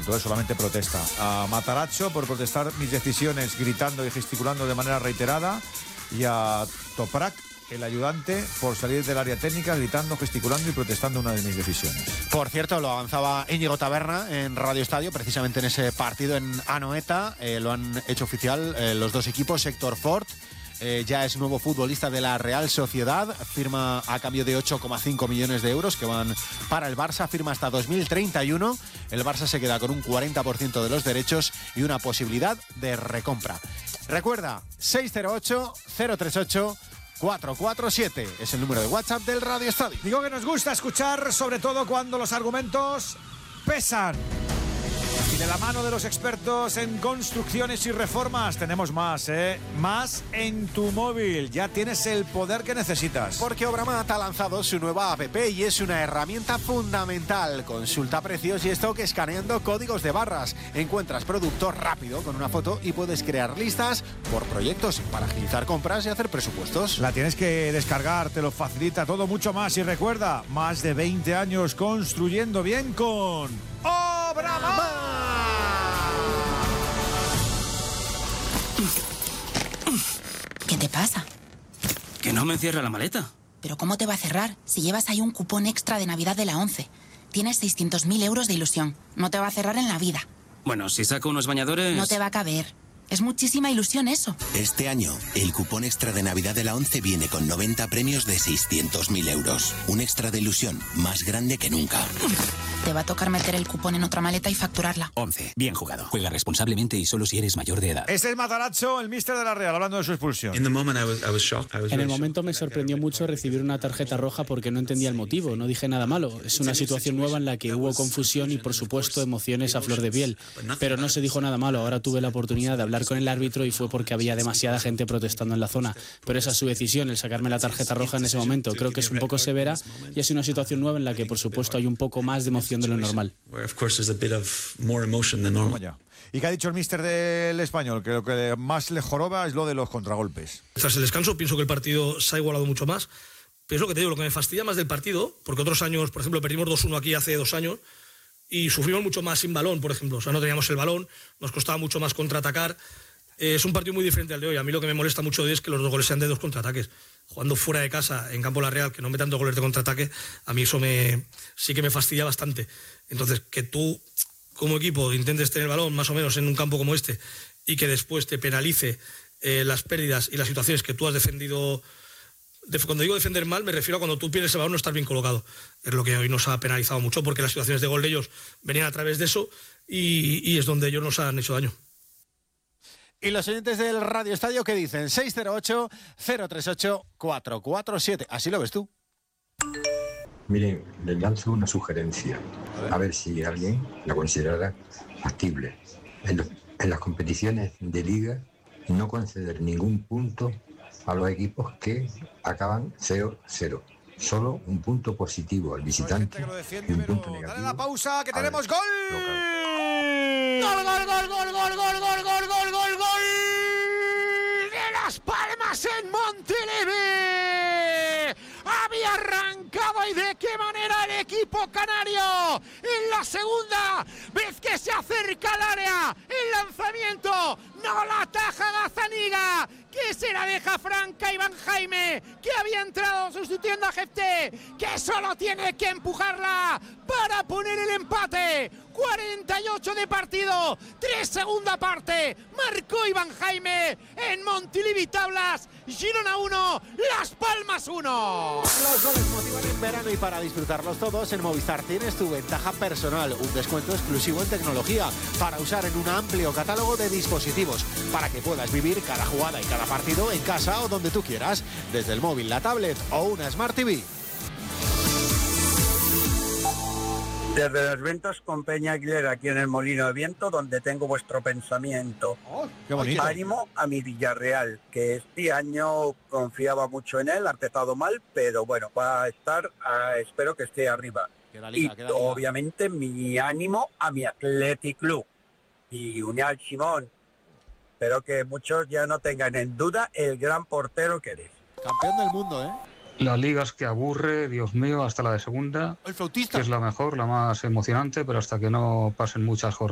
insulto, solamente protesta. A Matarazzo por protestar mis decisiones gritando y gesticulando de manera reiterada, y a Toprak, el ayudante, por salir del área técnica gritando, gesticulando y protestando una de mis decisiones. Por cierto, lo avanzaba Íñigo Taberna en Radio Estadio, precisamente en ese partido en Anoeta. Lo han hecho oficial los dos equipos. Héctor Fort ya es nuevo futbolista de la Real Sociedad, firma a cambio de 8,5 millones de euros que van para el Barça, firma hasta 2031. El Barça se queda con un 40% de los derechos y una posibilidad de recompra. Recuerda, 608-038-447 es el número de WhatsApp del Radio Estadio. Digo que nos gusta escuchar, sobre todo cuando los argumentos pesan. Y de la mano de los expertos en construcciones y reformas tenemos más, Más en tu móvil. Ya tienes el poder que necesitas. Porque Obramat ha lanzado su nueva app y es una herramienta fundamental. Consulta precios y stock escaneando códigos de barras. Encuentras producto rápido con una foto y puedes crear listas por proyectos para agilizar compras y hacer presupuestos. La tienes que descargar, te lo facilita todo mucho más. Y recuerda, más de 20 años construyendo bien con Obramat. ¿Qué te pasa? Que no me cierra la maleta. ¿Pero cómo te va a cerrar si llevas ahí un cupón extra de Navidad de la 11? Tienes 600.000 euros de ilusión. No te va a cerrar en la vida. Bueno, si saco unos bañadores... No te va a caber. Es muchísima ilusión eso. Este año, el cupón extra de Navidad de la 11 viene con 90 premios de 600.000 euros. Un extra de ilusión más grande que nunca. Te va a tocar meter el cupón en otra maleta y facturarla. 11. Bien jugado. Juega responsablemente y solo si eres mayor de edad. Este es Matarazzo, el míster de la Real, hablando de su expulsión. En el momento me sorprendió mucho recibir una tarjeta roja porque no entendía el motivo. No dije nada malo. Es una situación nueva en la que hubo confusión y, por supuesto, emociones a flor de piel. Pero no se dijo nada malo. Ahora tuve la oportunidad de hablar con el árbitro y fue porque había demasiada gente protestando en la zona. Pero esa es su decisión, el sacarme la tarjeta roja en ese momento. Creo que es un poco severa y es una situación nueva en la que, por supuesto, hay un poco más de emoción de lo normal. ¿Y qué ha dicho el míster del Español? Que lo que más le joroba es lo de los contragolpes. Tras el descanso pienso que el partido se ha igualado mucho más. Pero es lo que te digo, lo que me fastidia más del partido, porque otros años, por ejemplo, perdimos 2-1 aquí hace 2 años y sufrimos mucho más sin balón, por ejemplo. O sea, no teníamos el balón, nos costaba mucho más contraatacar. Es un partido muy diferente al de hoy. A mí lo que me molesta mucho de hoy es que los 2 goles sean de 2 contraataques. Jugando fuera de casa, en campo La Real, que no metan 2 goles de contraataque, a mí eso sí que me fastidia bastante. Entonces, que tú, como equipo, intentes tener el balón más o menos en un campo como este y que después te penalice las pérdidas y las situaciones que tú has defendido. Cuando digo defender mal, me refiero a cuando tú pierdes el balón no estar bien colocado. Es lo que hoy nos ha penalizado mucho, porque las situaciones de gol de ellos venían a través de eso y es donde ellos nos han hecho daño. ¿Y los oyentes del Radio Estadio qué dicen? 608-038-447. Así lo ves tú. Miren, les lanzo una sugerencia. A ver si alguien la considerara factible. En las competiciones de liga, no conceder ningún punto a los equipos que acaban 0-0. Solo un punto positivo al visitante y un punto negativo. Dale la pausa, que tenemos gol. ¡Gol, gol, gol, gol, gol, gol, gol, gol, gol, gol, gol! ¡De Las Palmas en Montilivi! Había arrancado y de qué manera el equipo canario en la segunda vez que se acerca al área. El lanzamiento no la ataja Gazzaniga, que se la deja franca Iván Jaime, que había entrado sustituyendo a Jefté, que solo tiene que empujarla para poner el empate. 48 de partido, 3 segunda parte, marcó Iván Jaime en Montilivi Tablas. Girona 1, Las Palmas 1. Los goles motivan en verano y para disfrutarlos todos en Movistar tienes tu ventaja personal, un descuento exclusivo en tecnología para usar en un amplio catálogo de dispositivos para que puedas vivir cada jugada y cada partido en casa o donde tú quieras, desde el móvil, la tablet o una Smart TV. Desde los vientos con Peña Aguilera, aquí en el Molino de Viento, donde tengo vuestro pensamiento. Oh, qué bonito. Ánimo a mi Villarreal, que este año confiaba mucho en él, ha empezado mal, pero bueno, va a estar, espero que esté arriba. Liga, y obviamente mi ánimo a mi Athletic Club y Unial Simón. Espero que muchos ya no tengan en duda el gran portero que eres. Campeón del mundo, ¿eh? La liga es que aburre, Dios mío, hasta la de segunda. El flautista. Que es la mejor, la más emocionante, pero hasta que no pasen muchas jornadas.